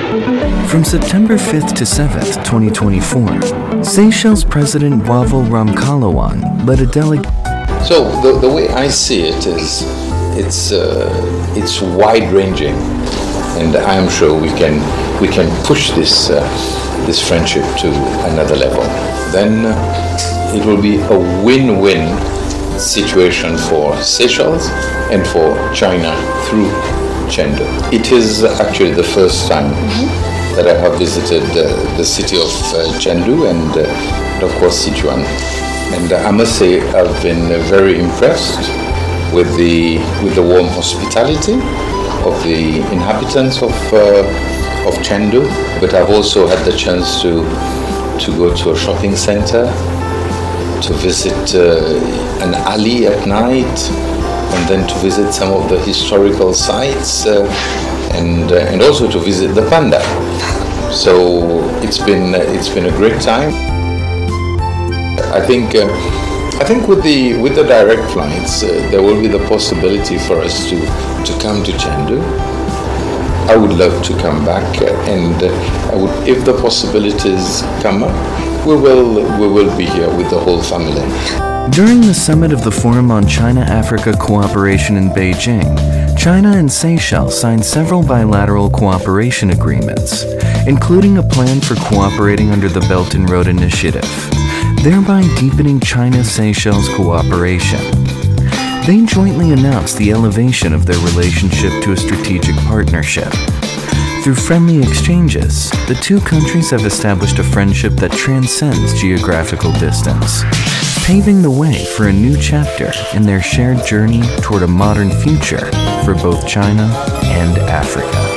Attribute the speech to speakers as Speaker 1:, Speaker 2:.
Speaker 1: From September 5th to 7th, 2024, Seychelles President Wavel Ramkalawan led a delegation.
Speaker 2: So the way I see it is, it's wide-ranging, and I am sure we can push this friendship to another level. Then it will be a win-win situation for Seychelles and for China through Chengdu. It is actually the first time that I have visited the city of Chengdu and of course Sichuan. And I must say I've been very impressed with the warm hospitality of the inhabitants of Chengdu. But I've also had the chance to go to a shopping center, to visit an alley at night, and then to visit some of the historical sites, and also to visit the panda. So it's been a great time. I think with the direct flights, there will be the possibility for us to come to Chengdu. I would love to come back, and if the possibilities come up, we will be here with the whole family.
Speaker 1: During the summit of the Forum on China-Africa Cooperation in Beijing, China and Seychelles signed several bilateral cooperation agreements, including a plan for cooperating under the Belt and Road Initiative, thereby deepening China-Seychelles cooperation. They jointly announced the elevation of their relationship to a strategic partnership. Through friendly exchanges, the two countries have established a friendship that transcends geographical distance, paving the way for a new chapter in their shared journey toward a modern future for both China and Africa.